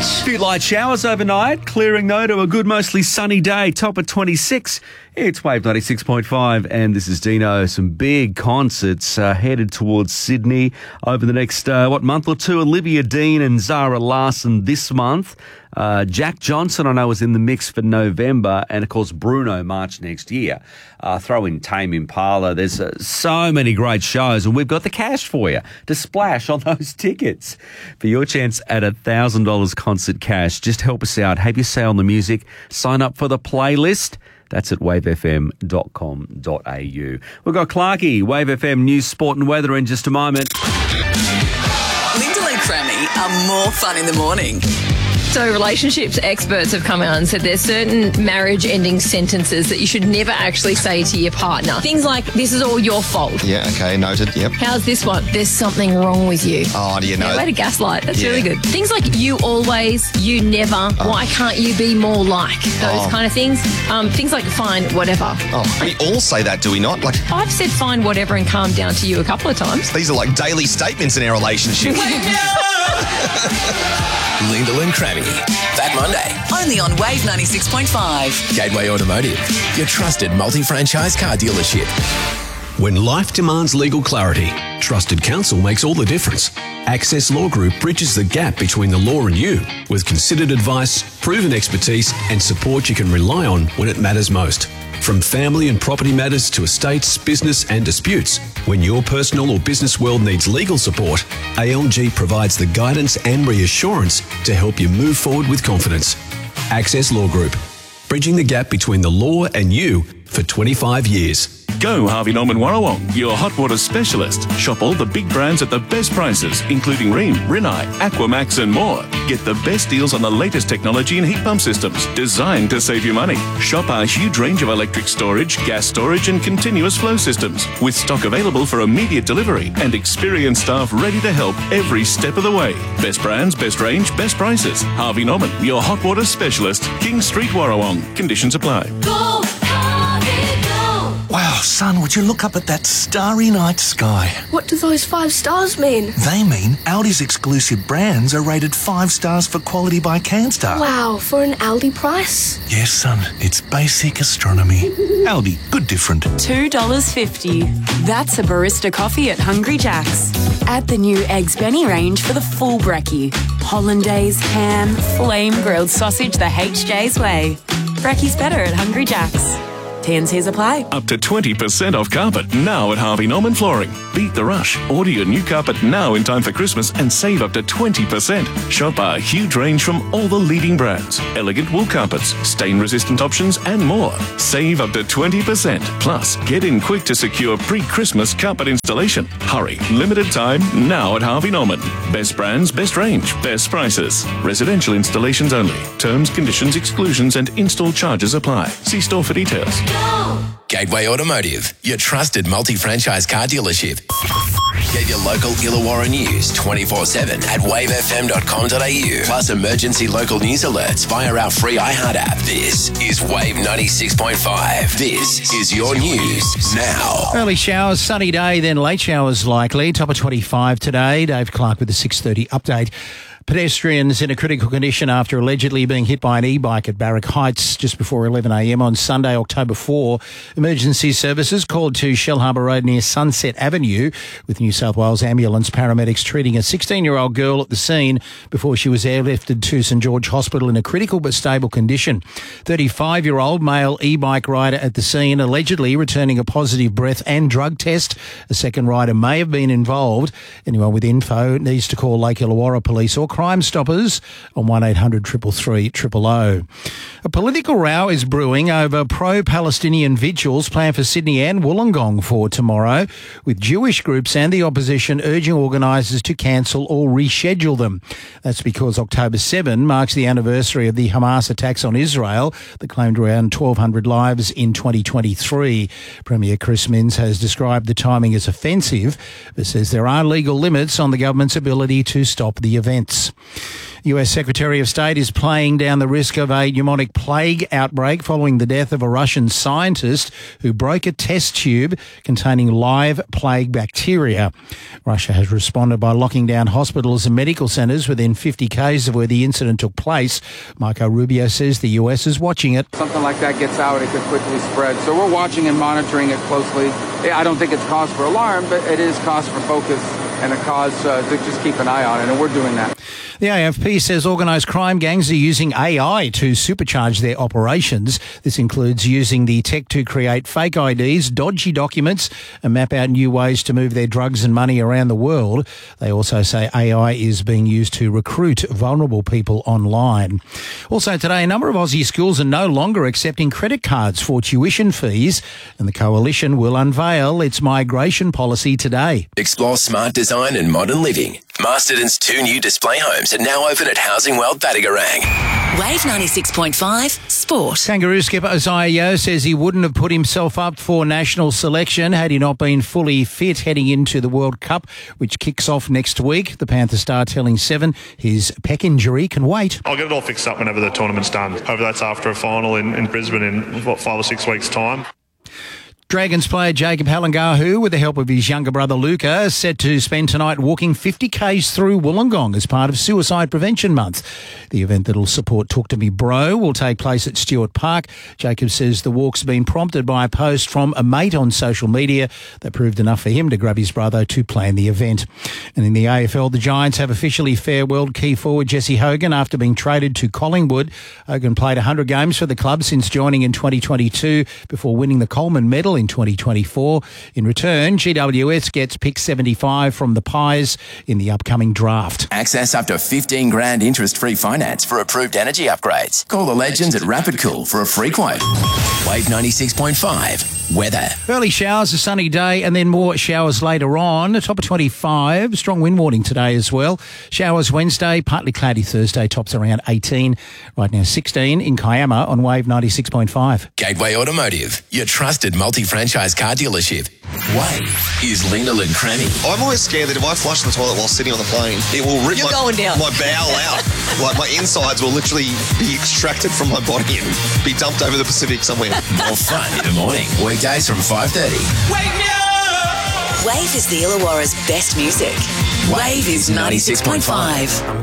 much. Few light showers overnight, clearing though to a good mostly sunny day, top of 26. It's Wave 96.5 and this is Dino. Some big concerts headed towards Sydney over the next, month or two. Olivia Dean and Zara Larsson this month. Jack Johnson, I know, is in the mix for November. And, of course, Bruno March next year. Throw in Tame Impala. There's so many great shows. And we've got the cash for you to splash on those tickets. For your chance at $1,000 concert cash, just help us out. Have your say on the music. Sign up for the playlist. That's at wavefm.com.au. We've got Clarkie, Wave FM News, Sport and Weather in just a moment. Lyndall and Crammy are more fun in the morning. So relationships experts have come out and said there's certain marriage-ending sentences that you should never actually say to your partner. Things like, this is all your fault. Yeah, okay, noted, yep. How's this one? There's something wrong with you. Oh, do you know? Way to gaslight. That's really good. Things like, you always, you never, why can't you be more like? Those kind of things. Things like, fine, whatever. Oh, we all say that, do we not? Like, I've said fine, whatever, and calm down to you a couple of times. these are like daily statements in our relationship. Lyndall and Crammy. Back Monday. Only on Wave 96.5. Gateway Automotive, your trusted multi-franchise car dealership. When life demands legal clarity, trusted counsel makes all the difference. Access Law Group bridges the gap between the law and you with considered advice, proven expertise, and support you can rely on when it matters most. From family and property matters to estates, business and disputes, when your personal or business world needs legal support, ALG provides the guidance and reassurance to help you move forward with confidence. Access Law Group, bridging the gap between the law and you for 25 years. Go Harvey Norman Warrawong, your hot water specialist. Shop all the big brands at the best prices, including Rheem, Rinnai, Aquamax and more. Get the best deals on the latest technology and heat pump systems, designed to save you money. Shop our huge range of electric storage, gas storage and continuous flow systems, with stock available for immediate delivery and experienced staff ready to help every step of the way. Best brands, best range, best prices. Harvey Norman, your hot water specialist. King Street, Warrawong. Conditions apply. Go, Harvey, go! Wow, son, would you look up at that starry night sky? What do those 5 stars mean? They mean Aldi's exclusive brands are rated 5 stars for quality by CanStar. Wow, for an Aldi price? Yes, son, it's basic astronomy. Aldi, good different. $2.50. That's a barista coffee at Hungry Jack's. Add the new Eggs Benny range for the full brekkie. Hollandaise, ham, flame grilled sausage the HJ's way. Brekkie's better at Hungry Jack's. T&Cs apply. Up to 20% off carpet now at Harvey Norman Flooring. Beat the rush. Order your new carpet now in time for Christmas and save up to 20%. Shop our huge range from all the leading brands. Elegant wool carpets, stain-resistant options and more. Save up to 20%. Plus, get in quick to secure pre-Christmas carpet installation. Hurry. Limited time now at Harvey Norman. Best brands, best range, best prices. Residential installations only. Terms, conditions, exclusions and install charges apply. See store for details. Gateway Automotive, your trusted multi-franchise car dealership. Get your local Illawarra news 24/7 at wavefm.com.au. Plus emergency local news alerts via our free iHeart app. This is Wave 96.5. This is your news now. Early showers, sunny day, then late showers likely. Top of 25 today. Dave Clark with the 6:30 update. Pedestrians in a critical condition after allegedly being hit by an e-bike at Barrack Heights just before 11 a.m. on Sunday, October 4. Emergency services called to Shell Harbour Road near Sunset Avenue with New South Wales ambulance paramedics treating a 16-year-old girl at the scene before she was airlifted to St George Hospital in a critical but stable condition. 35-year-old male e-bike rider at the scene allegedly returning a positive breath and drug test. A second rider may have been involved. Anyone with info needs to call Lake Illawarra Police or Crime Stoppers on 1800 333 000. A political row is brewing over pro-Palestinian vigils planned for Sydney and Wollongong for tomorrow, with Jewish groups and the opposition urging organisers to cancel or reschedule them. That's because October 7 marks the anniversary of the Hamas attacks on Israel that claimed around 1,200 lives in 2023. Premier Chris Minns has described the timing as offensive, but says there are legal limits on the government's ability to stop the events. US Secretary of State is playing down the risk of a pneumonic plague outbreak following the death of a Russian scientist who broke a test tube containing live plague bacteria. Russia has responded by locking down hospitals and medical centres within 50 k's of where the incident took place. Marco Rubio says the US is watching it. Something like that gets out, it could quickly spread. So we're watching and monitoring it closely. I don't think it's cause for alarm, but it is cause for focus and a cause to just keep an eye on it, and we're doing that. The AFP says organised crime gangs are using AI to supercharge their operations. This includes using the tech to create fake IDs, dodgy documents, and map out new ways to move their drugs and money around the world. They also say AI is being used to recruit vulnerable people online. Also today, a number of Aussie schools are no longer accepting credit cards for tuition fees, and the Coalition will unveil its migration policy today. Explore smart design and modern living. Masterton's 2 new display homes are now open at Housing World Battigarang. Wave 96.5 Sport. Kangaroo skipper Isaiah Yeo says he wouldn't have put himself up for national selection had he not been fully fit heading into the World Cup, which kicks off next week. The Panther star telling Seven his pec injury can wait. I'll get it all fixed up whenever the tournament's done. Hopefully that's after a final in Brisbane in, 5 or 6 weeks' time. Dragons player Jacob Halangahu, with the help of his younger brother Luca, is set to spend tonight walking 50 k's through Wollongong as part of Suicide Prevention Month. The event that'll support Talk to Me Bro will take place at Stewart Park. Jacob says the walk's been prompted by a post from a mate on social media that proved enough for him to grab his brother to plan the event. And in the AFL, the Giants have officially farewelled key forward Jesse Hogan after being traded to Collingwood. Hogan played 100 games for the club since joining in 2022 before winning the Coleman Medal in 2024. In return, GWS gets pick 75 from the Pies in the upcoming draft. Access up to 15 grand interest-free finance for approved energy upgrades. Call the legends at Rapid Cool for a free quote. Wave 96.5 weather. Early showers, a sunny day, and then more showers later on. A top of 25. Strong wind warning today as well. Showers Wednesday, partly cloudy Thursday. Tops around 18. Right now 16 in Kiama on Wave 96.5. Gateway Automotive, your trusted multi-franchise car dealership. Wave is Lena and Crammy. I'm always scared that if I flush the toilet while sitting on the plane, it will rip You're going down. my bowel out. Like my insides will literally be extracted from my body and be dumped over the Pacific somewhere. More fun in the morning. Weekdays from 5:30. Wake me up! Wave is the Illawarra's best music. Wave is 96.5.